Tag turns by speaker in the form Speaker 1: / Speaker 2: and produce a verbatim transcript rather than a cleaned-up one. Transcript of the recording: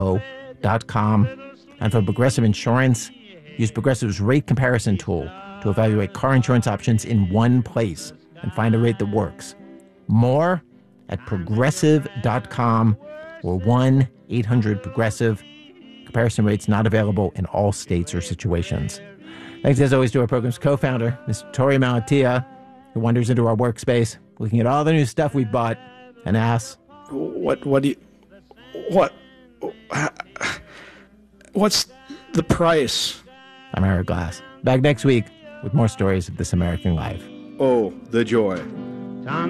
Speaker 1: dot com. And for Progressive Insurance, use Progressive's rate comparison tool to evaluate car insurance options in one place and find a rate that works. More at progressive dot com or one eight hundred progressive. Comparison rates not available in all states or situations. Thanks as always to our program's co-founder, Miz Tori Malatia, who wanders into our workspace, looking at all the new stuff we bought and asks,
Speaker 2: What, what do you, what, what's the price?
Speaker 1: I'm Eric Glass. Back next week with more stories of This American Life.
Speaker 2: Oh, the joy.